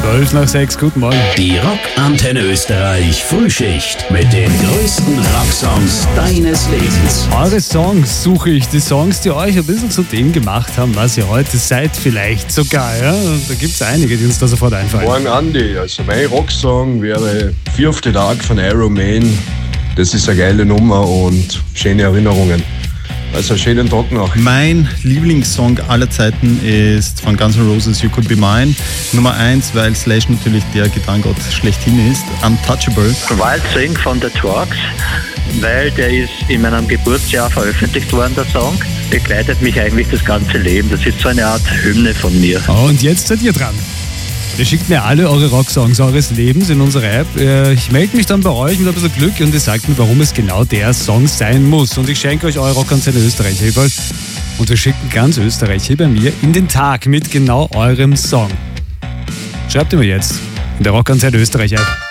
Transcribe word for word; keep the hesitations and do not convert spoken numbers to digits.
zwölf nach sechs, guten Morgen. Die Rockantenne Österreich Frühschicht mit den größten Rocksongs deines Lebens. Eure Songs suche ich, die Songs, die euch ein bisschen zu dem gemacht haben, was ihr heute seid vielleicht sogar. Ja? Und da gibt es einige, die uns da sofort einfallen. Morgen Andi, also mein Rocksong wäre Fünfte Tag von Iron Man. Das ist eine geile Nummer und schöne Erinnerungen. Also einen schönen Tag noch. Mein Lieblingssong aller Zeiten ist von Guns N' Roses You Could Be Mine. Nummer eins, weil Slash natürlich der Gitarrengott schlechthin ist. Untouchable. Wild Thing von The Trucks, weil der ist in meinem Geburtsjahr veröffentlicht worden, der Song. Begleitet mich eigentlich das ganze Leben. Das ist so eine Art Hymne von mir. Und jetzt seid ihr dran. Ihr schickt mir alle eure Rocksongs eures Lebens in unsere App. Ich melde mich dann bei euch mit ein bisschen Glück und ihr sagt mir, warum es genau der Song sein muss. Und ich schenke euch eure Rockantenne Österreich. Und wir schicken ganz Österreich hier bei mir in den Tag mit genau eurem Song. Schreibt ihr mir jetzt in der Rockantenne Österreich App.